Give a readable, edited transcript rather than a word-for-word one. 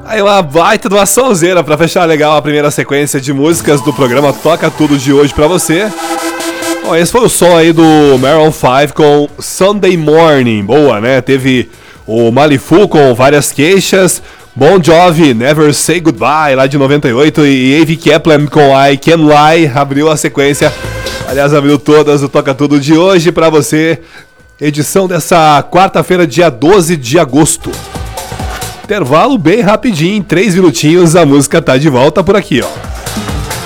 Aí uma baita de uma sonzeira pra fechar legal a primeira sequência de músicas do programa Toca Tudo de hoje pra você. Bom, esse foi o som aí do Maroon 5 com Sunday Morning. Boa, né? Teve o Malifu com Várias Queixas, Bon Jovi, Never Say Goodbye, lá de 98, e Avi Kaplan com I Can Lie, abriu a sequência. Aliás, abriu todas o Toca Tudo de hoje pra você. Edição dessa quarta-feira, dia 12 de agosto. Intervalo bem rapidinho, 3 minutinhos, a música tá de volta por aqui, ó.